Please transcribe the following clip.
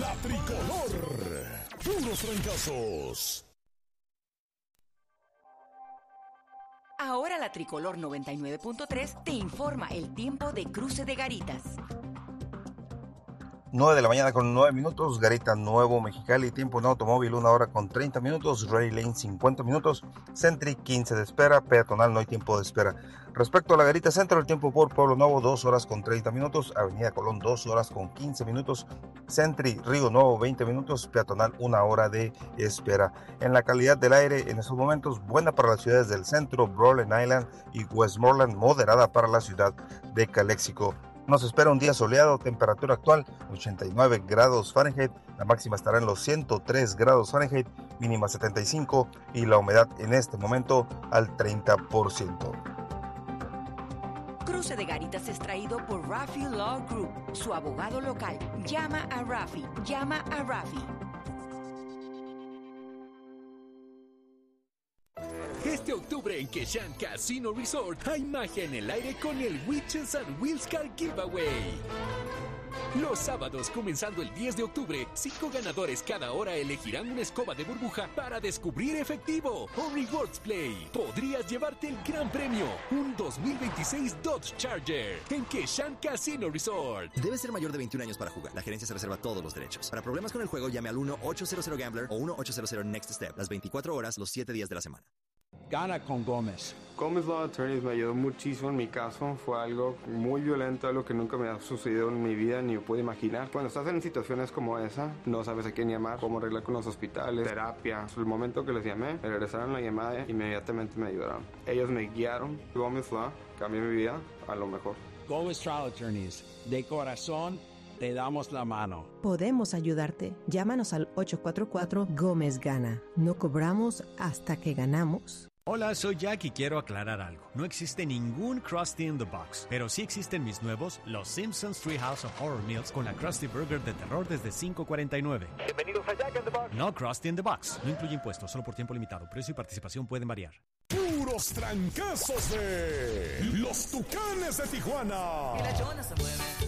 La Tricolor. Puros fracasos. Ahora la Tricolor 99.3 te informa el tiempo de Cruce de Garitas. 9 de la mañana con 9 minutos, Garita Nuevo Mexicali, tiempo en automóvil 1 hora con 30 minutos, Ray Lane 50 minutos, Sentry 15 de espera, peatonal no hay tiempo de espera. Respecto a la Garita Centro, el tiempo por Pueblo Nuevo 2 horas con 30 minutos, Avenida Colón 2 horas con 15 minutos, Sentry Río Nuevo 20 minutos, peatonal 1 hora de espera. En la calidad del aire en estos momentos, buena para las ciudades del centro, Brawling Island y Westmoreland, moderada para la ciudad de Calexico. Nos espera un día soleado, temperatura actual 89 grados Fahrenheit, la máxima estará en los 103 grados Fahrenheit, mínima 75 y la humedad en este momento al 30%. Cruce de Garitas es traído por Rafi Law Group, su abogado local. Llama a Rafi, llama a Rafi. Este octubre en Keshan Casino Resort hay magia en el aire con el Witches and Wheels Car Giveaway. Los sábados, comenzando el 10 de octubre, 5 ganadores cada hora elegirán una escoba de burbuja para descubrir efectivo o Rewards Play. Podrías llevarte el gran premio, un 2026 Dodge Charger en Keshan Casino Resort. Debe ser mayor de 21 años para jugar. La gerencia se reserva todos los derechos. Para problemas con el juego, llame al 1-800-GAMBLER o 1-800-NEXT-STEP, las 24 horas, los 7 días de la semana. Gana con Gómez. Gómez Law Attorneys me ayudó muchísimo en mi caso. Fue algo muy violento, algo que nunca me ha sucedido en mi vida ni puedo imaginar. Cuando estás en situaciones como esa, no sabes a quién llamar, cómo arreglar con los hospitales, terapia. El momento que les llamé, me regresaron la llamada e inmediatamente me ayudaron. Ellos me guiaron. Gómez Law cambió mi vida a lo mejor. Gómez Trial Attorneys. De corazón, te damos la mano. Podemos ayudarte. Llámanos al 844 Gómez Gana. No cobramos hasta que ganamos. Hola, soy Jack y quiero aclarar algo. No existe ningún Krusty in the Box, pero sí existen mis nuevos Los Simpsons Treehouse of Horror Meals con la Krusty Burger de terror desde $5.49. Bienvenidos a Jack in the Box. No Krusty in the Box. No incluye impuestos, solo por tiempo limitado. Precio y participación pueden variar. Puros trancazos de los Tucanes de Tijuana. Y la chona se mueve.